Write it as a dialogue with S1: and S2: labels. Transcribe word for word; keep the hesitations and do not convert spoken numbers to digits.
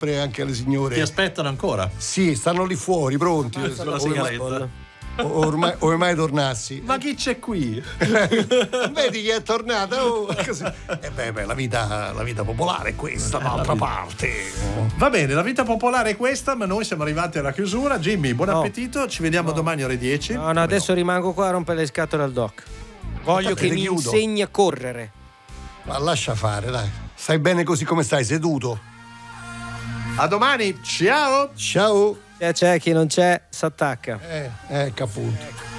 S1: anche le signore.
S2: Ti aspettano ancora?
S1: Sì, stanno lì fuori, pronti.
S2: Con la sigaretta.
S1: Ormai, ormai tornassi.
S2: Ma chi c'è qui?
S1: Vedi chi è tornato? Oh, così. E beh, beh, la vita, la vita popolare è questa, d'altra parte.
S2: Va bene, la vita popolare è questa, ma noi siamo arrivati alla chiusura. Jimmy, buon
S3: No.
S2: appetito, ci vediamo
S3: No.
S2: domani alle dieci.
S3: No, no, adesso rimango qua a rompere le scatole al doc. Voglio
S1: Vabbè,
S3: che
S1: le
S3: mi
S1: chiudo.
S3: insegni a correre.
S1: Ma lascia fare, dai. Stai bene così come stai, seduto.
S2: A domani, ciao!
S1: Ciao.
S3: C'è, c'è, chi non c'è s'attacca.
S1: Eh, ecco appunto.